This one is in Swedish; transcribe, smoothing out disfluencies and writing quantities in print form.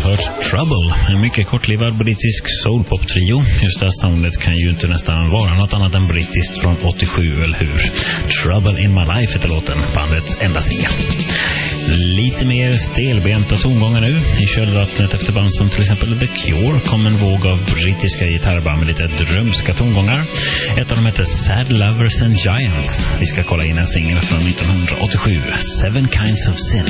hört Trouble, en mycket kortlivad brittisk soulpop-trio. Just det här soundet kan ju inte nästan vara något annat än brittiskt från 87, eller hur? Trouble in my life heter låten, bandets enda singel. Lite mer stelbenta tongångar nu. I kölvattnet efter band som till exempel The Cure kom en våg av brittiska gitarrband med lite drömska tongångar. Ett av dem heter Sad Lovers and Giants. Vi ska kolla in en singel från 1987, Seven Kinds of Sin.